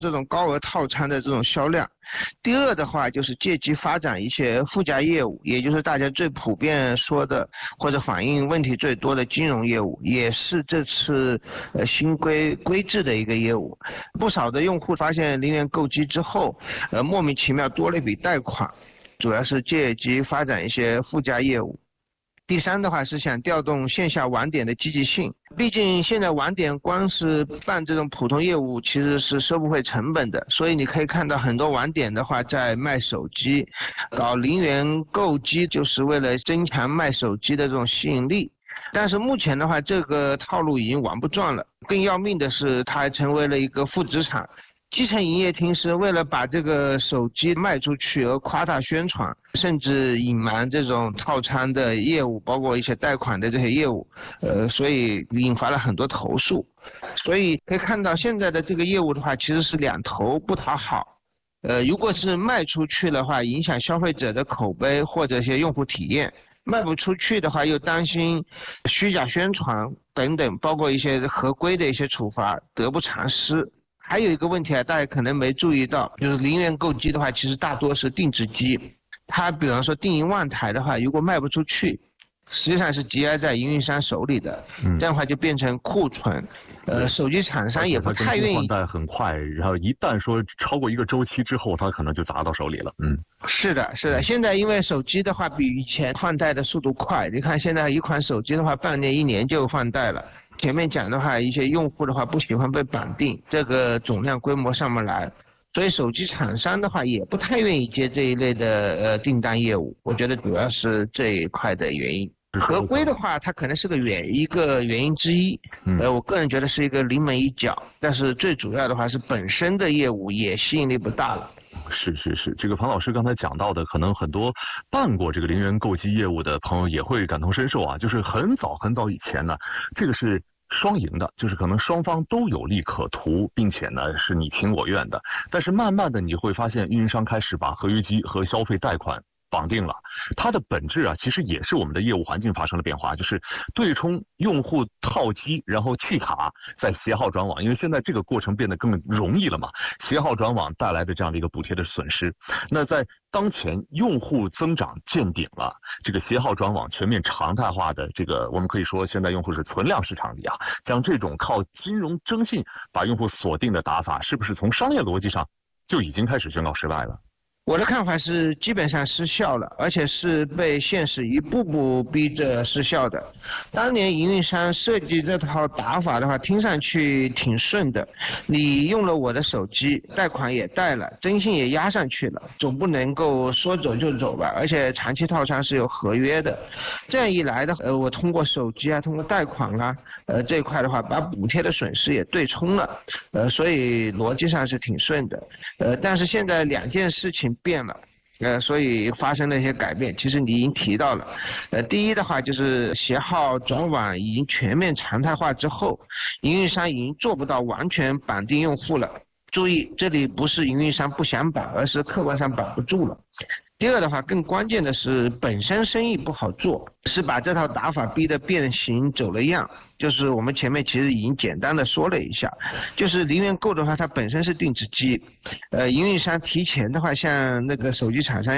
这种高额套餐的这种销量。第二的话就是借机发展一些附加业务，也就是大家最普遍说的或者反映问题最多的金融业务，也是这次新规制的一个业务。不少的用户发现零元购机之后，莫名其妙多了一笔贷款，主要是借机发展一些附加业务。第三的话是想调动线下网点的积极性，毕竟现在网点光是办这种普通业务其实是收不回成本的，所以你可以看到很多网点的话在卖手机，搞零元购机就是为了增强卖手机的这种吸引力。但是目前的话这个套路已经玩不转了，更要命的是它还成为了一个负资产。基层营业厅是为了把这个手机卖出去而夸大宣传，甚至隐瞒这种套餐的业务，包括一些贷款的这些业务，所以引发了很多投诉。所以可以看到现在的这个业务的话，其实是两头不讨好。如果是卖出去的话，影响消费者的口碑或者一些用户体验；卖不出去的话，又担心虚假宣传等等，包括一些合规的一些处罚得不偿失。还有一个问题大家可能没注意到，就是零元购机的话，其实大多是定制机。它比方说定1万台的话，如果卖不出去，实际上是积压在营运商手里的，这样的话就变成库存。手机厂商也不太愿意换代很快，然后一旦说超过一个周期之后，它可能就砸到手里了。 是的。现在因为手机的话比以前换代的速度快，你看现在一款手机的话，半年1年就换代了。前面讲的话，一些用户的话不喜欢被绑定，这个总量规模上不来，所以手机厂商的话也不太愿意接这一类的订单业务。我觉得主要是这一块的原因。合规的话，它可能是一个原因之一，我个人觉得是一个临门一脚，但是最主要的话是本身的业务也吸引力不大了。 是，这个庞老师刚才讲到的，可能很多办过这个零元购机业务的朋友也会感同身受啊，就是很早以前呢，这个是双赢的，就是可能双方都有利可图，并且呢是你情我愿的。但是慢慢的你会发现，运营商开始把合约机和消费贷款绑定了，它的本质其实也是我们的业务环境发生了变化，就是对冲用户套机，然后弃卡，再携号转网，因为现在这个过程变得更容易了嘛，携号转网带来的这样的一个补贴的损失。那在当前用户增长见顶了，这个携号转网全面常态化的这个，我们可以说现在用户是存量市场里像这种靠金融征信把用户锁定的打法，是不是从商业逻辑上就已经开始宣告失败了？ 我的看法是基本上失效了，而且是被现实一步步逼着失效的。当年营运商设计这套打法的话，听上去挺顺的，你用了我的手机，贷款也贷了，征信也压上去了，总不能够说走就走吧，而且长期套餐是有合约的。这样一来的我通过手机通过贷款这一块的话，把补贴的损失也对冲了，所以逻辑上是挺顺的。但是现在两件事情变了，所以发生了一些改变。其实你已经提到了，第一的话就是携号转网已经全面常态化之后，营运商已经做不到完全绑定用户了。注意，这里不是营运商不想绑，而是客观上绑不住了。第二的话，更关键的是本身生意不好做，是把这套打法逼得变形走了样。就是我们前面其实已经简单的说了一下，就是零元购的话，它本身是定制机，营运商提前的话，像那个手机厂商